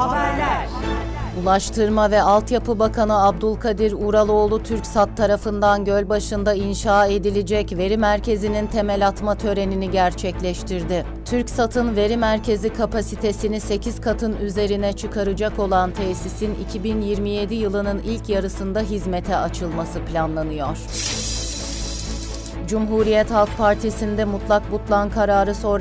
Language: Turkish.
Haberler. Ulaştırma ve Altyapı Bakanı Abdülkadir Uraloğlu, TürkSat tarafından Gölbaşı'nda inşa edilecek veri merkezinin temel atma törenini gerçekleştirdi. TürkSat'ın veri merkezi kapasitesini 8 katın üzerine çıkaracak olan tesisin 2027 yılının ilk yarısında hizmete açılması planlanıyor. Cumhuriyet Halk Partisi'nde mutlak butlan kararı sonrası